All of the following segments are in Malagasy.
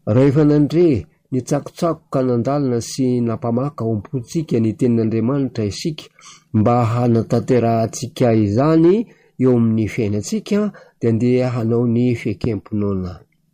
Rehefa nandre nitsakotsako ka nandalina sy napamaka ompontsika ny tenin'Andriamanitra isika mba hanatanterantsika izany eo amin'ny fiainantsika dia andeha hanao ny fekempinoana.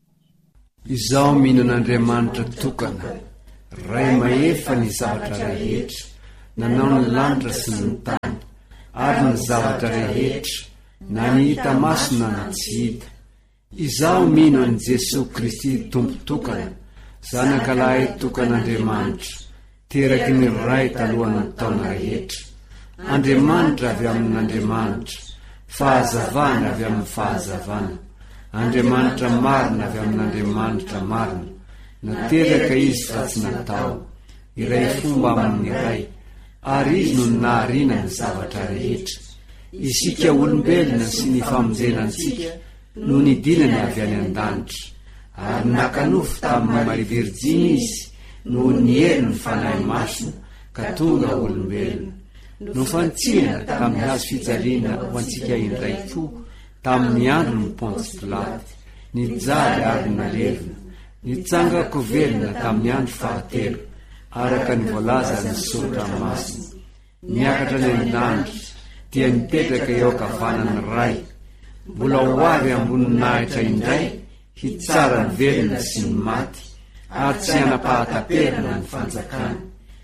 Izaho minan'Andriamanitra tokana, ray maefa ny zavatra rehetra, nanao ny lanitra sy ny tany, ary ny zavatra rehetra na ny hita masona na tsy hita. Izaho mino an'i Jesosy Kristy tompo tokana, zanakalahy tokan'Andriamanitra, teraky ny ray talohan'ny taona rehetra. Andriamanitra avy amin'Andriamanitra, fahazavana avy amin'ny fahazavana, Andriamanitra marina avy amin'Andriamanitra marina. Nateraka izy fa tsy natao, iray fomba amin'ny iray, ary izy no naharina ny zavatra rehetra. Isika olombelona sy ny famonjenantsika no nidinany avy any an-danitra, ary nakanofo tamin'ny Maria Virjiny izy no nihery ny fanahy masina ka tonga olombelona. No fantsihana tamin'ny hazo fijaliana ho antsika indray koa tamin'ny andro ny Pontsy Pilaty, nijaly ary nalevina, nitsangako velona tamin'ny andro fahatelo araka ny voalaza ny soratra masina. Niakatra ny an-danitra dia nipetraka eo ankavanany ray, mbola ho avy amboninahitra indray hitsara ny velona sy ny maty, ary tsy hanapahataperina ny fanjakana.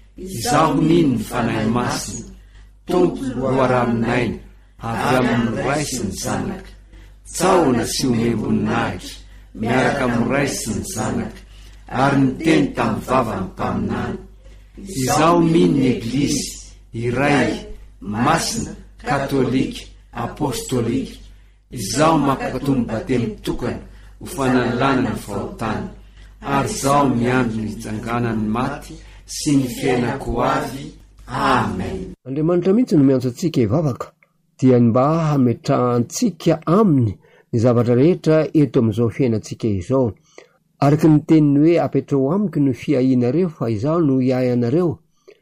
Izaho mino ny fanahy masina, tompo loaraminaina avy amin'ny ray sy ny zanaka. Tsahona sy omem-boninahitra miaraka amin'ny ray sy ny zanaka, ary niteny tamin'ny vava ny mpaminany. Izaho mino ny Eglizy iray masina, katolika, apostolika. Izaho mankatomy batemy tokana ho fanalana ny fahotana, ary zaho miandro ny hitsanganany maty sy ny fiainako avy. Amen. Andriamanitra mihitsy no miantso antsika hivavaka dia mba hametrahantsika aminy ny zavatra rehetra eto amin'izao fiainantsika izao. Araka ny teniny hoe apetrao amiko ny fiahinareo fa izaho no hiay anareo,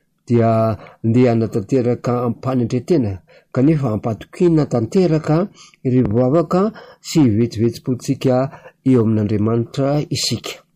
dia ndeha hanatanteraka ampanetretena kanefa hampatokina tanteraka ireo vavaka sy vetsivetsim-potsika eo amin'Andriamanitra isika.